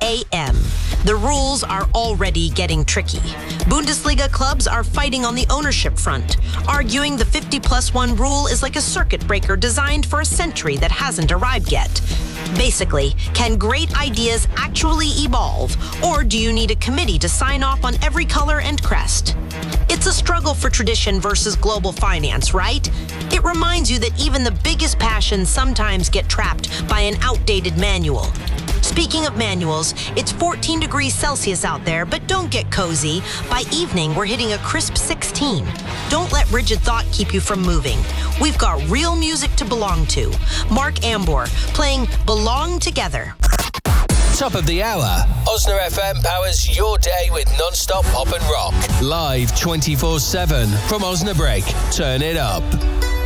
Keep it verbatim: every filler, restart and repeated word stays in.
a m. The rules are already getting tricky. Bundesliga clubs are fighting on the ownership front, arguing the fifty plus one rule is like a circuit breaker designed for a century that hasn't arrived yet. Basically, can great ideas actually evolve, or do you need a committee to sign off on every color and crest? It's a struggle for tradition versus global finance, right? It reminds you that even the biggest passions sometimes get trapped by an outdated manual. Speaking of manuals, it's fourteen degrees Celsius out there, but don't get cozy. By evening, we're hitting a crisp sixteen. Don't let rigid thought keep you from moving. We've got real music to belong to. Mark Ambor playing Belong Together. Top of the hour. Osna F M powers your day with non-stop pop and rock. Live twenty-four seven from Osnabrück. Turn it up.